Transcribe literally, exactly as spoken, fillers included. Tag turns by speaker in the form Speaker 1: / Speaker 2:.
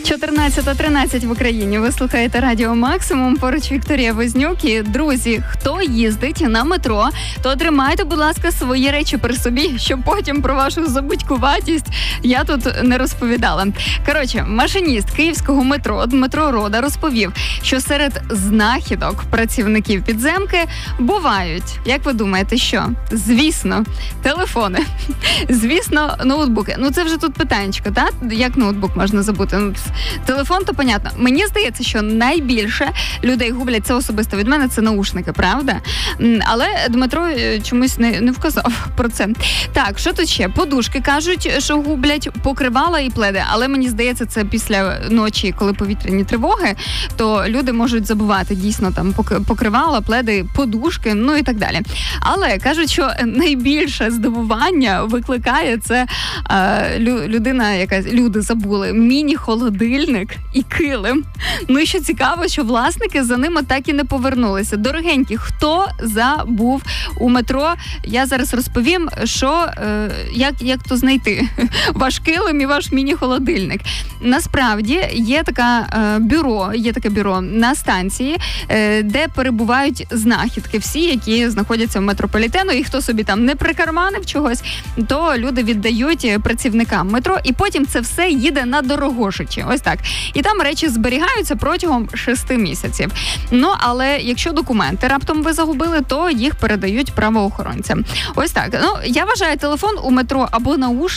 Speaker 1: чотирнадцята тринадцять в Україні. Ви слухаєте Радіо Максимум. Поруч Вікторія Вознюк. І, друзі, хто їздить на метро, то тримайте, будь ласка, свої речі при собі, щоб потім про вашу забудькуватість я тут не розповідала. Коротше, машиніст київського метро Дмитро Рода розповів, що серед знахідок працівників підземки бувають, як ви думаєте, що? Звісно, телефони. Звісно, ноутбуки. Ну, це вже тут питанечко, так? Як ноутбук можна забути? Ну, телефон, то понятно. Мені здається, що найбільше людей гублять, це особисто від мене, це наушники, правда? Але Дмитро чомусь не, не вказав про це. Так, що тут ще? Подушки кажуть, що гублять, покривала і пледи. Але мені здається, це після ночі, коли повітряні тривоги, то люди можуть забувати дійсно там покривала, пледи, подушки, ну і так далі. Але кажуть, що найбільше здивування викликає це е, людина, яка люди забули, міні-холодильник і килим. Ну і що цікаво, що власники за ними так і не повернулися. Дорогенькі, хто забув у метро? Я зараз розповім, що е, як, як то знайти ваш килим і ваш міні-холодильник. Насправді є така е, бюро, є таке бюро на станції, е, де перебувають знахідки всі, які знаходяться в метрополітену, і хто собі там не прикарманив чогось, то люди віддають працівникам метро, і потім це все їде на Дорогошичі. Ось так. І там речі зберігаються протягом шести місяців. Ну, але якщо документи раптом ви загубили, то їх передають правоохоронцям. Ось так. Ну, я вважаю, телефон у метро або наушник